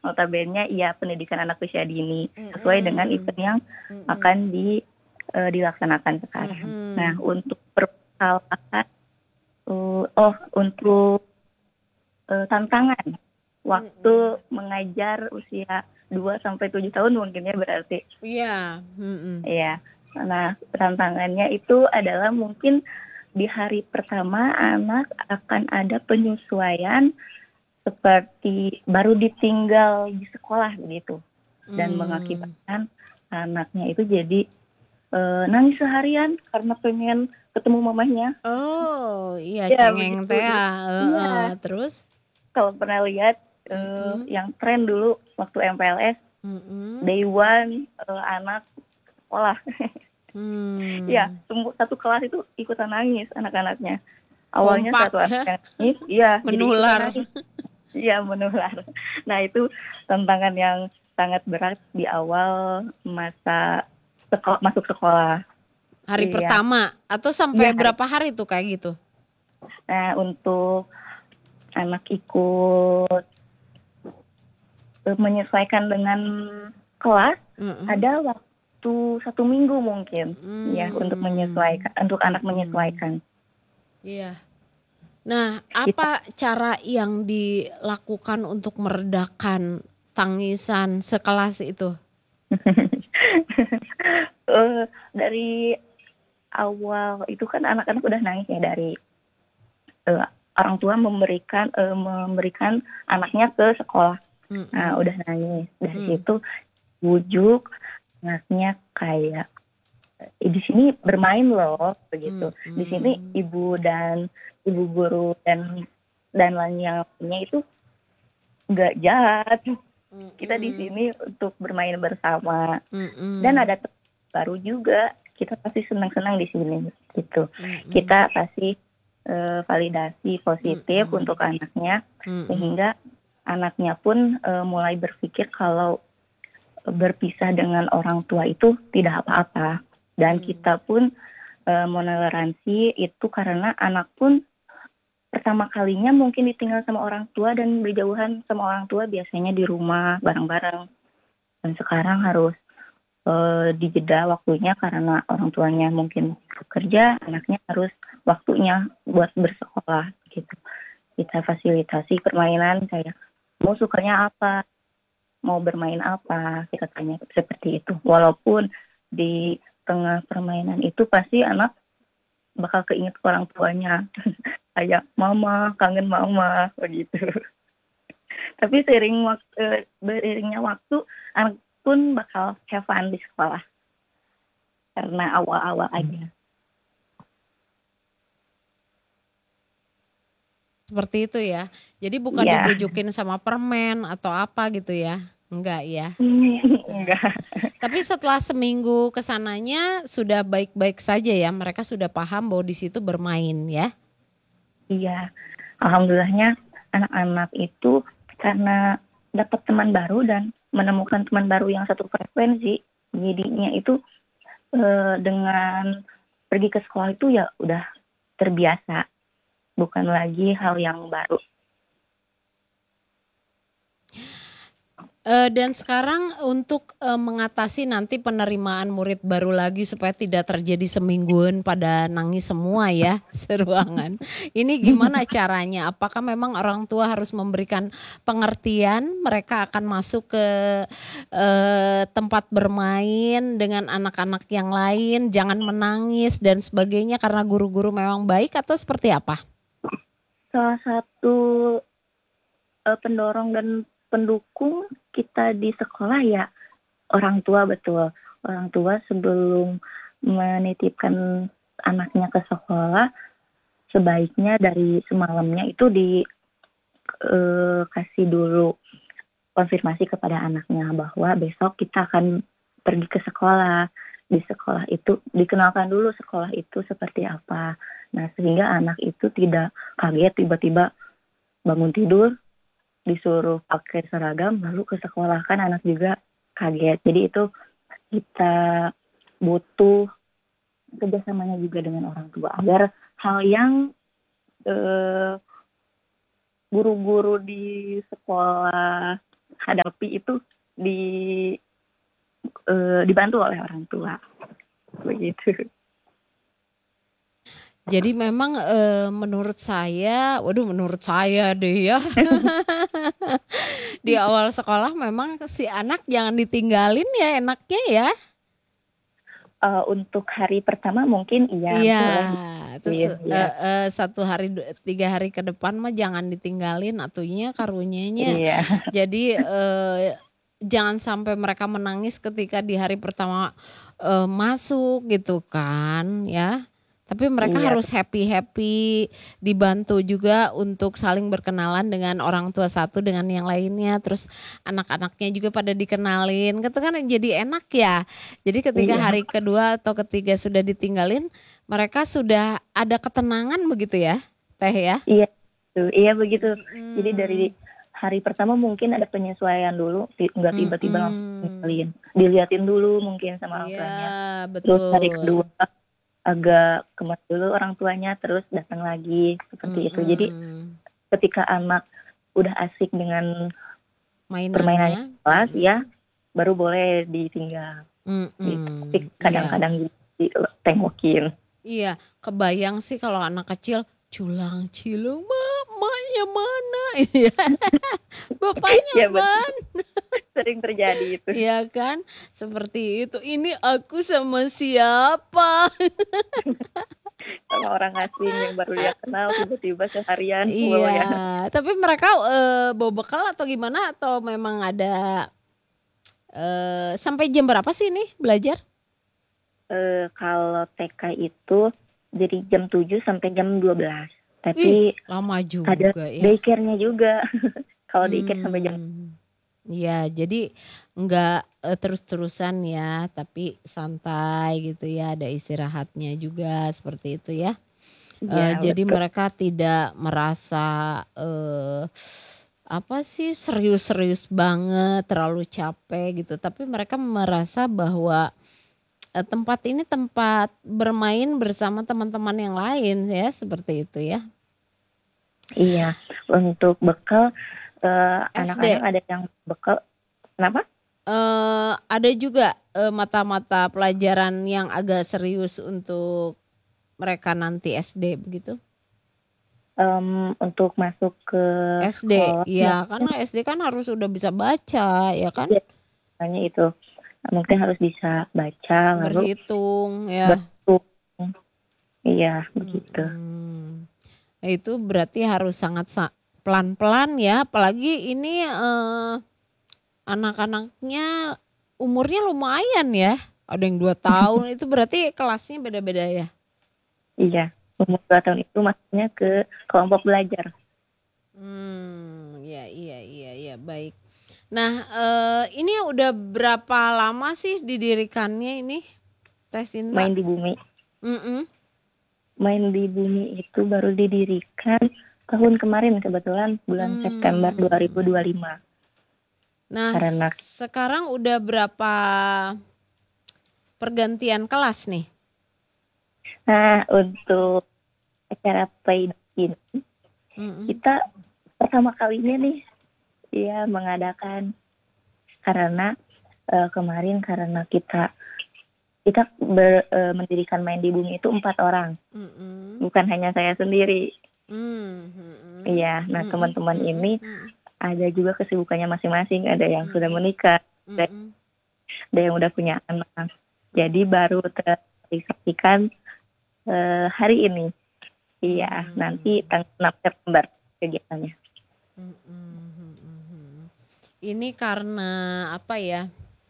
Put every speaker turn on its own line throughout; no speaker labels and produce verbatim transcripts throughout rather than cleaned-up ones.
notabene ya pendidikan anak usia dini sesuai dengan
Mm-mm.
event yang
Mm-mm.
akan di eh, dilaksanakan sekarang. Nah,
Mm-mm.
untuk permasalahan uh, oh untuk uh, tantangan waktu
Mm-mm.
mengajar usia dua sampai tujuh tahun mungkin ya berarti.
Iya. Mm-mm.
Ya. Nah, tantangannya itu adalah mungkin di hari pertama anak akan ada penyesuaian seperti baru ditinggal di sekolah begitu dan
Mm.
mengakibatkan anaknya itu jadi uh, nangis seharian karena pengen ketemu mamanya.
Oh, iya
Ya
cengeng
begitu.
teh. ah. Eh,
Iya,
eh. Terus?
kalau pernah lihat uh,
Mm-mm.
yang tren dulu waktu M P L S,
Mm-mm.
day one uh, anak sekolah. Ya,
Hmm.
semua satu kelas itu ikutan nangis anak-anaknya. Awalnya
Kompak
satu anak yang nangis, iya jadi ikutan
menular.
nangis. Iya menular. Nah itu tantangan yang sangat berat di awal masa sekolah, masuk sekolah.
Hari
Iya,
pertama atau
iya
sampai
hari.
berapa hari tuh kayak gitu?
Nah untuk anak ikut eh, menyesuaikan dengan kelas
Mm-mm.
ada waktu satu minggu mungkin ya untuk
Hmm.
menyesuaikan untuk anak
Mm-mm.
menyesuaikan
Iya. Nah,
kita.
apa cara yang dilakukan untuk meredakan tangisan sekelas itu?
Eh, dari awal itu kan anak-anak udah nangis ya dari eh, orang tua memberikan eh, memberikan anaknya ke sekolah. Nah,
Mm-mm.
udah nangis. Dari
Mm.
situ bujuk anaknya kayak eh, di sini bermain loh begitu. Di sini
Mm-mm.
ibu dan ibu guru dan dan lainnya itu nggak jahat. Kita di
Mm-mm.
sini untuk bermain bersama. Dan
Mm-mm.
ada teman baru juga. Kita pasti senang-senang di sini gitu.
Mm-mm.
Kita kasih eh, validasi positif
Mm-mm.
untuk anaknya
Mm-mm.
sehingga anaknya pun eh, mulai berpikir kalau berpisah dengan orang tua itu tidak apa-apa dan
Mm.
kita pun eh, meneransi itu karena anak pun pertama kalinya mungkin ditinggal sama orang tua dan berjauhan sama orang tua biasanya di rumah bareng-bareng dan sekarang harus eh, dijeda waktunya karena orang tuanya mungkin bekerja, anaknya harus waktunya buat bersekolah gitu. Kita fasilitasi permainan kayak mau sukanya apa, mau bermain apa, kita tanya seperti itu. Walaupun di tengah permainan itu pasti anak bakal keinget orang tuanya. Kayak mama, kangen mama, begitu. Tapi seiring waktu, beriringnya waktu, anak pun bakal have fun di sekolah. Karena awal-awal aja.
Seperti itu ya. Jadi bukan
Iya.
dibujukin sama permen atau apa gitu ya. Enggak ya. Nah,
Enggak.
tapi setelah seminggu kesananya sudah baik-baik saja ya. Mereka sudah paham bahwa di situ bermain ya.
Iya. Alhamdulillahnya anak-anak itu karena dapat teman baru dan menemukan teman baru yang satu frekuensi, jadinya itu eh, dengan pergi ke sekolah itu ya udah terbiasa, bukan lagi hal yang baru.
Eh, dan sekarang untuk eh, mengatasi nanti penerimaan murid baru lagi supaya tidak terjadi semingguan pada nangis semua ya seruangan. Ini gimana caranya? Apakah memang orang tua harus memberikan pengertian mereka akan masuk ke eh, tempat bermain dengan anak-anak yang lain, jangan menangis dan sebagainya karena guru-guru memang baik atau seperti apa?
Salah satu uh, pendorong dan pendukung kita di sekolah ya orang tua betul. Orang tua sebelum menitipkan anaknya ke sekolah sebaiknya dari semalamnya itu dikasih uh, dulu konfirmasi kepada anaknya bahwa besok kita akan pergi ke sekolah. Di sekolah itu dikenalkan dulu sekolah itu seperti apa. Nah sehingga anak itu tidak kaget tiba-tiba bangun tidur disuruh pakai seragam lalu ke sekolah, kan anak juga kaget. Jadi itu kita butuh kerjasamanya juga dengan orang tua agar hal yang eh, guru-guru di sekolah hadapi itu di uh, dibantu oleh orang tua, begitu.
Jadi memang e, menurut saya, waduh menurut saya deh ya, di awal sekolah memang si anak jangan ditinggalin ya enaknya ya.
Uh, untuk hari pertama mungkin iya,
Iya,
boleh.
terus
Iya,
e, e, satu hari tiga hari ke depan mah jangan ditinggalin atunya karunyanya.
iya.
Jadi e, jangan sampai mereka menangis ketika di hari pertama e, masuk gitu kan ya. Tapi mereka
Iya.
harus happy-happy, dibantu juga untuk saling berkenalan dengan orang tua satu dengan yang lainnya. Terus anak-anaknya juga pada dikenalin, gitu kan jadi enak ya. Jadi ketika
Iya.
hari kedua atau ketiga sudah ditinggalin, mereka sudah ada ketenangan begitu ya, Teh ya?
Iya, tuh, iya begitu.
Hmm.
Jadi dari hari pertama mungkin ada penyesuaian dulu, nggak tiba-tiba
Hmm.
langsung tinggalin. Diliatin dulu mungkin sama orang tuanya.
Iya, betul.
Terus hari kedua agak kemas dulu orang tuanya, terus datang lagi seperti
Mm-mm.
itu. Jadi ketika anak udah asik dengan
mainannya,
permainannya kelas ya, baru boleh ditinggal.
Mm-mm.
Tapi kadang-kadang yeah. ditengokin.
Iya, kebayang sih kalau anak kecil culang cilung, mamanya mana? Bapaknya
ya,
mana?
Sering terjadi itu.
Iya kan, seperti itu. Ini aku sama siapa?
Sama orang asing yang baru dia kenal tiba-tiba seharian.
Iya,
ya.
tapi mereka e, bawa bekal atau gimana? Atau memang ada e, sampai jam berapa sih nih belajar?
E, kalau T K itu dari jam tujuh sampai jam dua belas. Tapi
Ih, lama juga
ada
ya.
daycare-nya juga. Kalau daycare
hmm.
sampai jam.
Iya, jadi enggak uh, terus-terusan ya, tapi santai gitu ya, ada istirahatnya juga seperti itu ya.
Ya,
uh, jadi
betul.
mereka tidak merasa uh, apa sih serius-serius banget, terlalu capek gitu, tapi mereka merasa bahwa uh, tempat ini tempat bermain bersama teman-teman yang lain ya, seperti itu ya.
Iya, untuk bekal Uh, anak-anak ada yang bekal, kenapa?
Uh, ada juga uh, mata-mata pelajaran yang agak serius untuk mereka nanti S D begitu?
Um, untuk masuk ke
S D, ya karena S D kan harus udah bisa baca, ya kan?
Ya, hanya itu, mungkin harus bisa baca,
berhitung, ya.
Berhitung, iya begitu.
Hmm. Nah, itu berarti harus sangat pelan-pelan ya, apalagi ini eh, anak-anaknya umurnya lumayan ya, ada yang dua tahun itu berarti kelasnya beda-beda ya?
Iya, umur dua tahun itu maksudnya ke kelompok belajar.
Hmm, ya iya iya iya baik. Nah eh, ini udah berapa lama sih didirikannya ini Teh Sinta?
Main di Bumi.
Mm-mm.
Main di Bumi itu baru didirikan tahun kemarin kebetulan bulan hmm. September dua ribu dua puluh lima.
Nah,
karena
sekarang udah berapa pergantian kelas nih?
Nah, untuk acara play ini mm-hmm. kita pertama kalinya nih ya mengadakan karena uh, kemarin karena kita kita ber, uh, mendirikan Main di Bumi itu empat orang, mm-hmm. bukan hanya saya sendiri.
Mm-hmm.
Iya, nah
mm-hmm.
teman-teman
mm-hmm.
ini ada juga kesibukannya masing-masing. Ada yang mm-hmm. sudah menikah, mm-hmm. ada yang udah punya anak. Jadi baru terrealisasikan uh, hari ini. Iya, mm-hmm. nanti tanggal enam September kegiatannya.
Mm-hmm. Ini karena apa ya?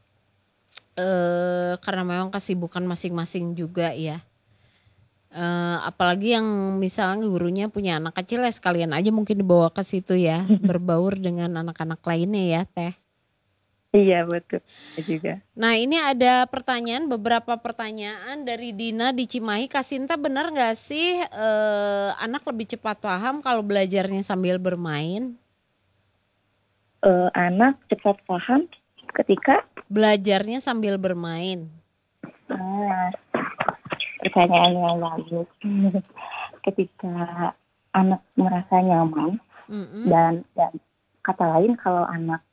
Uh, karena memang kesibukan masing-masing juga ya. Uh, apalagi yang misalnya gurunya punya anak kecil ya sekalian aja mungkin dibawa ke situ ya berbaur dengan anak-anak lainnya ya Teh.
Iya betul juga.
Nah ini ada pertanyaan beberapa pertanyaan dari Dina di Cimahi. Kak Sinta benar nggak sih uh, anak lebih cepat paham kalau belajarnya sambil bermain?
Uh, anak cepat paham ketika
belajarnya sambil bermain.
Ah. Pertanyaan yang bagus. Ketika anak merasa nyaman mm-hmm. dan, dan kata lain kalau anak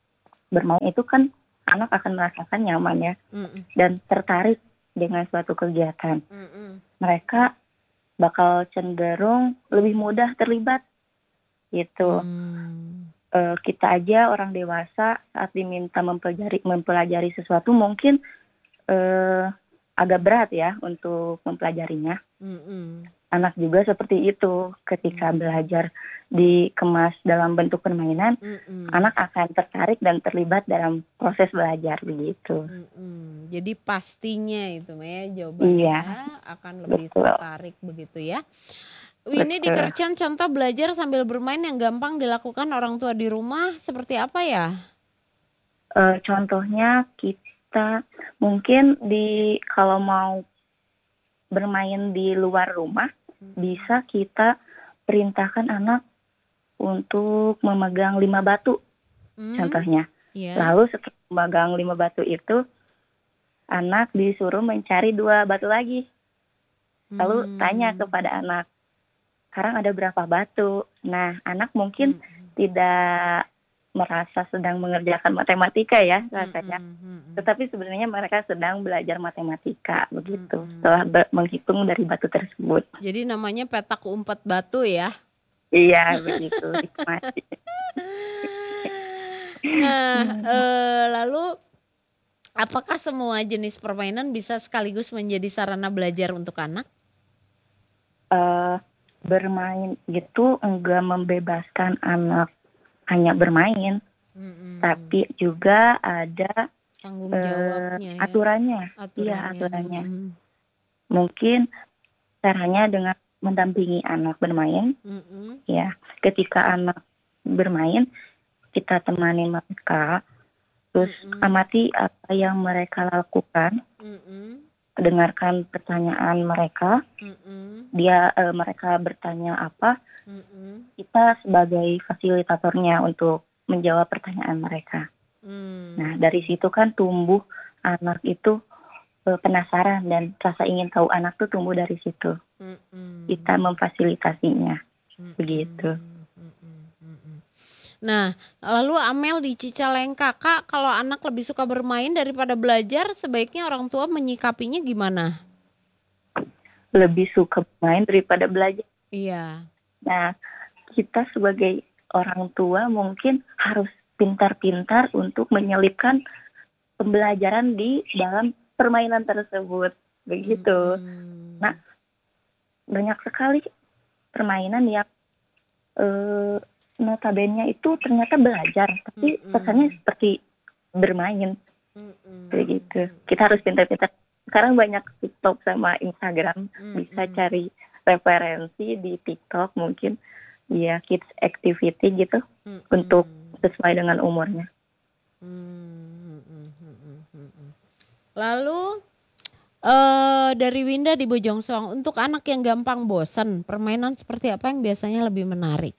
bermain itu kan anak akan merasakan nyaman ya
Mm-mm.
dan tertarik dengan suatu kegiatan.
Mm-mm.
Mereka bakal cenderung lebih mudah terlibat gitu.
Hmm.
Eh, kita aja orang dewasa saat diminta mempelajari mempelajari sesuatu mungkin eh, agak berat ya untuk mempelajarinya.
Mm-mm.
Anak juga seperti itu, ketika belajar dikemas dalam bentuk permainan,
Mm-mm.
anak akan tertarik dan terlibat dalam proses belajar begitu.
Mm-mm. Jadi pastinya itu Maya jawabannya
Iya,
akan lebih
betul.
tertarik begitu ya. Ini di
Betul.
Kercen contoh belajar sambil bermain yang gampang dilakukan orang tua di rumah seperti apa ya?
Eh, contohnya kita mungkin di kalau mau bermain di luar rumah, bisa kita perintahkan anak untuk memegang lima batu,
Hmm,
contohnya.
ya.
Lalu setelah memegang lima batu itu, anak disuruh mencari dua batu lagi. Lalu
Hmm.
tanya kepada anak, sekarang ada berapa batu? Nah, anak mungkin
Hmm.
tidak merasa sedang mengerjakan matematika ya rasanya.
Hmm, hmm, hmm.
Tetapi sebenarnya mereka sedang belajar matematika begitu.
Hmm.
Setelah be- menghitung dari batu tersebut.
Jadi namanya petak umpet batu ya.
Iya, begitu. Nikmati.
Nah, eh, lalu apakah semua jenis permainan bisa sekaligus menjadi sarana belajar untuk anak?
Eh, bermain itu enggak membebaskan anak hanya bermain,
Hmm.
tapi juga ada
Tanggung
eh,
jawabnya ya.
aturannya. Iya,
Aturannya.
aturannya.
Hmm.
Mungkin caranya dengan mendampingi anak bermain,
Hmm.
ya. Ketika anak bermain, kita temani mereka, terus
Mm-mm.
amati apa yang mereka lakukan,
Mm-mm.
dengarkan pertanyaan mereka,
Mm-mm.
dia eh, mereka bertanya apa,
Mm-mm.
kita sebagai fasilitatornya untuk menjawab pertanyaan mereka.
Mm.
Nah, dari situ kan tumbuh anak itu eh, penasaran dan rasa ingin tahu anak tuh tumbuh dari situ.
Mm-mm.
Kita memfasilitasinya,
Mm-mm.
begitu.
Mm-mm. Mm-mm. Nah, lalu Amel di Cicalengka, Kak, kalau anak lebih suka bermain daripada belajar, sebaiknya orang tua menyikapinya gimana?
Lebih suka bermain daripada belajar.
Iya.
Nah, kita sebagai orang tua mungkin harus pintar-pintar untuk menyelipkan pembelajaran di dalam permainan tersebut, begitu.
Mm-mm.
Nah, banyak sekali permainan yang eh, notabene itu ternyata belajar, tapi
Mm-mm.
pesannya seperti bermain,
Mm-mm.
begitu. Kita harus pintar-pintar. Sekarang banyak TikTok sama Instagram, bisa
Mm-mm.
cari referensi di TikTok mungkin, ya kids activity gitu,
Mm-mm.
untuk sesuai dengan umurnya.
Mm-mm. Mm-mm. Lalu eh dari Winda di Bojongsoang, untuk anak yang gampang bosan, permainan seperti apa yang biasanya lebih menarik?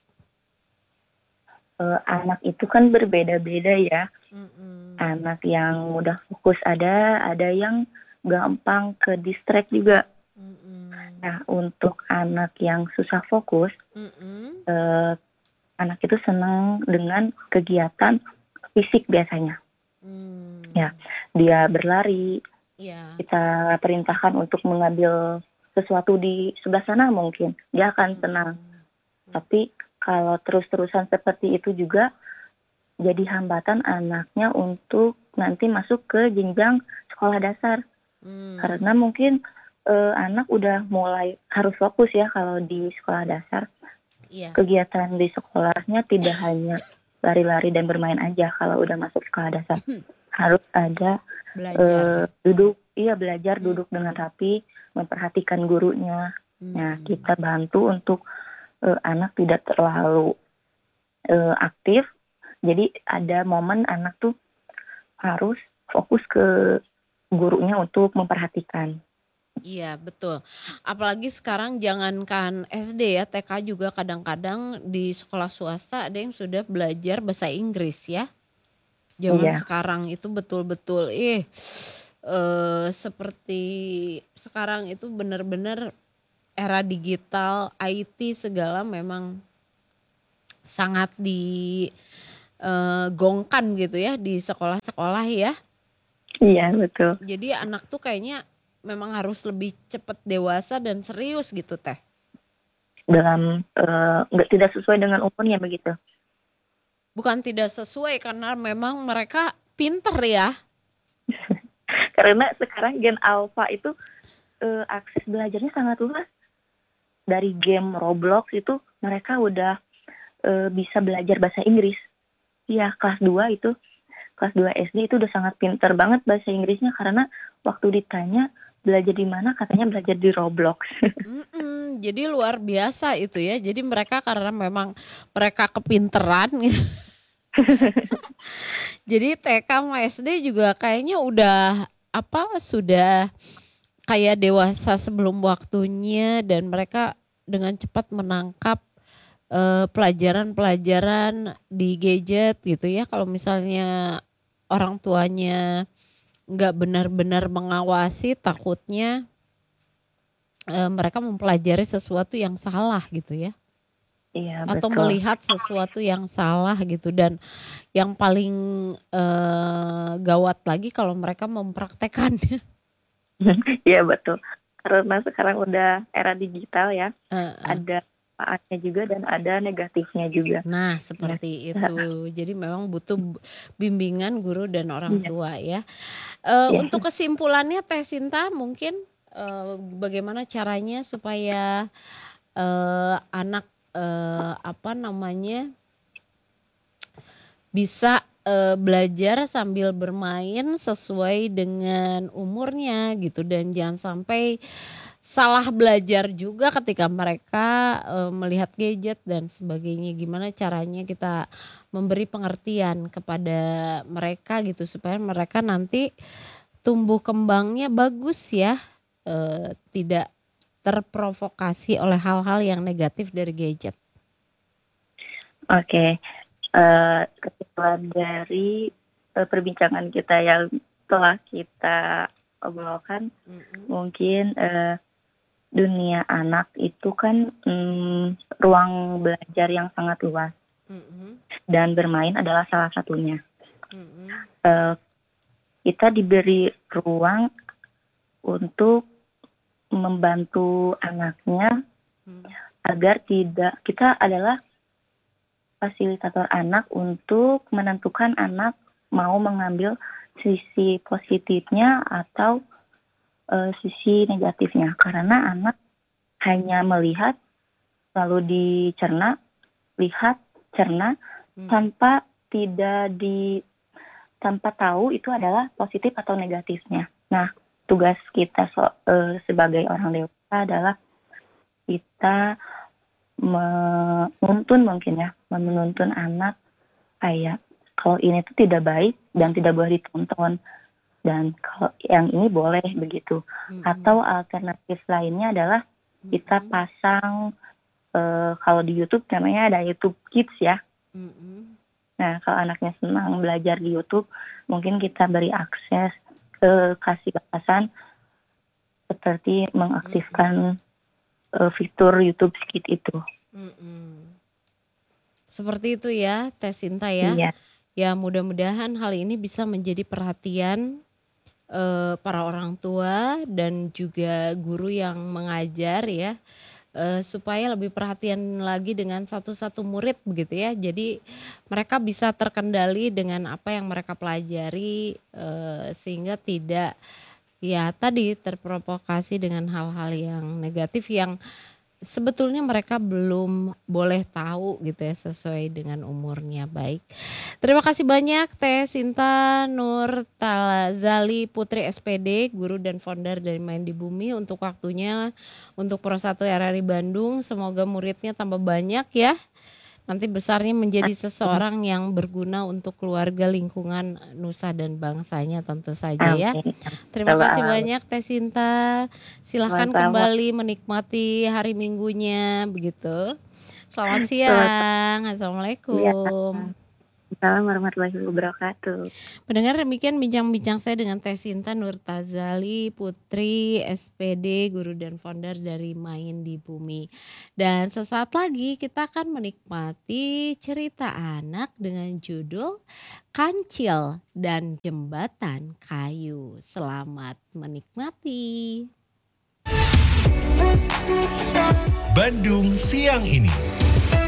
Eh, anak itu kan berbeda-beda ya.
Mm-mm.
Anak yang mudah fokus ada, ada yang gampang ke distract juga.
Mm-mm.
Nah, untuk anak yang susah fokus,
Mm-mm.
eh, anak itu senang dengan kegiatan fisik biasanya.
Mm.
Ya, dia berlari,
Ya.
kita perintahkan untuk mengambil sesuatu di sebelah sana mungkin, dia akan senang. Tapi kalau terus-terusan seperti itu juga jadi hambatan anaknya untuk nanti masuk ke jenjang sekolah dasar.
Mm.
Karena mungkin eh, anak udah mulai harus fokus ya kalau di sekolah dasar.
Iya.
Kegiatan di sekolahnya tidak hanya lari-lari dan bermain aja kalau udah masuk sekolah dasar. Harus ada
Belajar.
eh, duduk, iya belajar
Hmm.
duduk dengan rapi, memperhatikan gurunya.
Mm.
Nah, kita bantu untuk eh, anak tidak terlalu eh, aktif. Jadi ada momen anak tuh harus fokus ke gurunya untuk memperhatikan.
Iya betul. Apalagi sekarang jangankan S D ya, T K juga kadang-kadang di sekolah swasta ada yang sudah belajar bahasa Inggris ya. Zaman
Iya.
sekarang itu betul-betul eh eh, seperti sekarang itu benar-benar era digital, I T segala memang sangat di uh, gongkan gitu ya di sekolah-sekolah ya.
Iya betul.
Jadi anak tuh kayaknya memang harus lebih cepat dewasa dan serius gitu Teh.
Dalam uh, nggak tidak sesuai dengan umurnya begitu.
Bukan tidak sesuai karena memang mereka pinter ya.
Karena sekarang gen alpha itu uh, akses belajarnya sangat luas. Dari game Roblox itu mereka udah uh, bisa belajar bahasa Inggris. Ya kelas dua itu, kelas dua S D itu udah sangat pinter banget bahasa Inggrisnya karena waktu ditanya belajar di mana katanya belajar di Roblox.
Mm-mm, jadi luar biasa itu ya. Jadi mereka karena memang mereka kepinteran gitu. Jadi T K sama S D juga kayaknya udah apa sudah kayak dewasa sebelum waktunya dan mereka dengan cepat menangkap uh, pelajaran-pelajaran di gadget gitu ya. Kalau misalnya orang tuanya nggak benar-benar mengawasi, takutnya uh, mereka mempelajari sesuatu yang salah gitu ya.
Iya,
atau
betul.
melihat sesuatu yang salah gitu. Dan yang paling uh, gawat lagi kalau mereka mempraktekannya.
Iya betul. Karena sekarang udah era digital ya,
Uh-uh.
ada manfaatnya juga dan ada negatifnya juga.
Nah seperti ya. Itu. Jadi memang butuh bimbingan guru dan orang tua ya. Uh, ya. Untuk kesimpulannya Teh Sinta mungkin uh, bagaimana caranya supaya uh, anak uh, apa namanya bisa uh, belajar sambil bermain sesuai dengan umurnya gitu, dan jangan sampai salah belajar juga ketika mereka uh, melihat gadget dan sebagainya. Gimana caranya kita memberi pengertian kepada mereka gitu supaya mereka nanti tumbuh kembangnya bagus ya, uh, tidak terprovokasi oleh hal-hal yang negatif dari gadget.
Oke. Okay. Uh, kesimpulan dari uh, perbincangan kita yang telah kita obrolkan, mm-hmm. mungkin uh, dunia anak itu kan um, ruang belajar yang sangat luas, mm-hmm. dan bermain adalah salah satunya. Mm-hmm. Uh, kita diberi ruang untuk membantu anaknya, mm-hmm. agar tidak, kita adalah fasilitator anak untuk menentukan anak mau mengambil sisi positifnya atau uh, sisi negatifnya. Karena anak hanya melihat lalu dicerna, lihat, cerna, hmm. tanpa tidak di tanpa tahu itu adalah positif atau negatifnya. Nah, tugas kita so, uh, sebagai orang dewasa adalah kita menuntun mungkin ya, menuntun anak kayak kalau ini tuh tidak baik dan tidak boleh ditonton, dan kalau yang ini boleh begitu. Mm-hmm. Atau alternatif lainnya adalah kita pasang uh, kalau di YouTube namanya ada YouTube Kids ya. Mm-hmm. Nah kalau anaknya senang belajar di YouTube, mungkin kita beri akses, uh, kasih batasan seperti mengaktifkan mm-hmm. fitur YouTube Kids itu. Mm-mm.
Seperti itu ya Teh Sinta ya. Iya. Ya mudah-mudahan hal ini bisa menjadi perhatian eh, para orang tua dan juga guru yang mengajar ya, eh, supaya lebih perhatian lagi dengan satu-satu murid begitu ya. Jadi mereka bisa terkendali dengan apa yang mereka pelajari, eh, sehingga tidak ya tadi terprovokasi dengan hal-hal yang negatif yang sebetulnya mereka belum boleh tahu gitu ya, sesuai dengan umurnya. Baik, terima kasih banyak Teh Sinta Nur Talazali Putri S P D, guru dan founder dari Main di Bumi, untuk waktunya untuk Pro satu R R I Bandung. Semoga muridnya tambah banyak ya, nanti besarnya menjadi seseorang yang berguna untuk keluarga, lingkungan, nusa dan bangsanya tentu saja ya. Terima kasih banyak Teh Sinta. Silahkan kembali menikmati hari minggunya begitu. Selamat siang. Assalamualaikum.
Waalaikumsalam warahmatullahi wabarakatuh.
Pendengar, demikian bincang-bincang saya dengan Teh Sinta Nurtazali Putri, S P D, guru dan founder dari Main di Bumi. Dan sesaat lagi kita akan menikmati cerita anak dengan judul Kancil dan Jembatan Kayu. Selamat menikmati.
Bandung Siang Ini.